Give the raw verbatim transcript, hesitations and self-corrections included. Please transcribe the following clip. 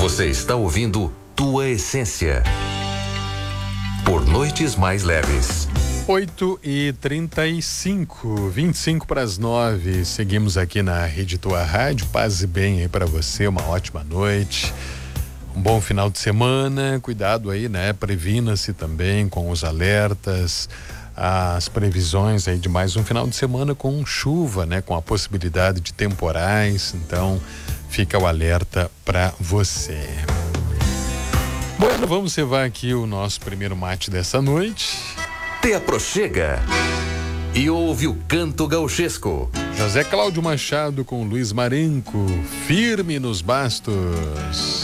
Você está ouvindo Tua Essência. Por Noites Mais Leves. oito e trinta e cinco, vinte e cinco para as nove. Seguimos aqui na Rede Tua Rádio. Paz e bem aí para você, uma ótima noite. Um bom final de semana. Cuidado aí, né? Previna-se também com os alertas, as previsões aí de mais um final de semana com chuva, né? Com a possibilidade de temporais. Então, fica o alerta para você. Bueno, vamos levar aqui o nosso primeiro mate dessa noite. Te aproxega e ouve o canto gauchesco. José Cláudio Machado com Luiz Marenco, firme nos bastos.